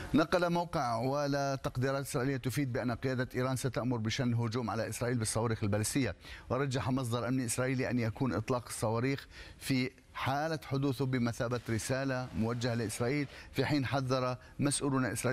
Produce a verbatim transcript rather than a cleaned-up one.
نقل موقع ولا تقديرات إسرائيلية تفيد بأن قيادة إيران ستأمر بشن هجوم على إسرائيل بالصواريخ البالستية. ورجح مصدر أمني إسرائيلي أن يكون إطلاق الصواريخ في حالة حدوثه بمثابة رسالة موجهة لإسرائيل، في حين حذر مسؤولون إسرائيليين